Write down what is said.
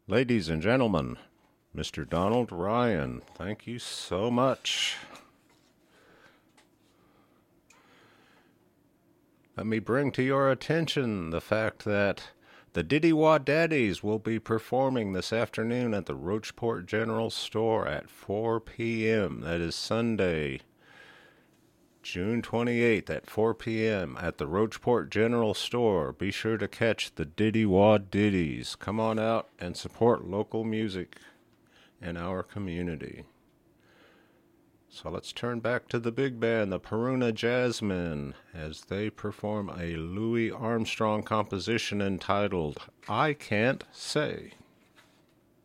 Ladies and gentlemen, Mr. Donald Ryan, thank you so much. Let me bring to your attention the fact that the Diddy Wah Daddies will be performing this afternoon at the Roachport General Store at 4 p.m. That is Sunday, June 28th at 4 p.m. at the Roachport General Store. Be sure to catch the Diddy Wah Diddies. Come on out and support local music in our community. So let's turn back to the big band, the Peruna Jazzmen, as they perform a Louis Armstrong composition entitled I Can't Say.